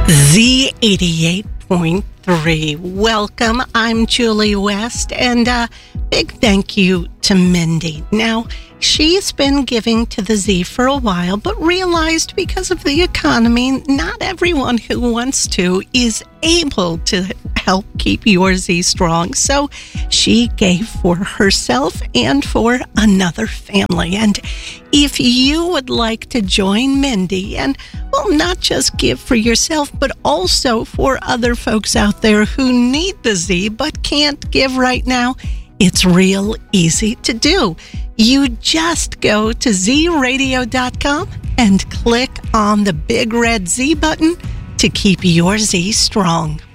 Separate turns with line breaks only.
Z88.3. Welcome. I'm Julie West, and big thank you to Mindy. Now, she's been giving to the Z for a while, but realized because of the economy, not everyone who wants to is able to help keep your Z strong. So she gave for herself and for another family. And if you would like to join Mindy and, well, not just give for yourself, but also for other folks out there who need the Z but can't give right now, it's real easy to do. You just go to zradio.com and click on the big red Z button to keep your Z strong.